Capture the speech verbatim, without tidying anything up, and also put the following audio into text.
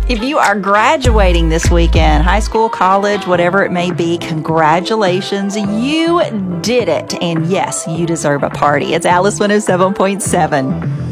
If you are graduating this weekend, high school, college, whatever it may be, congratulations. You did it. And yes, you deserve a party. It's Alice one oh seven point seven.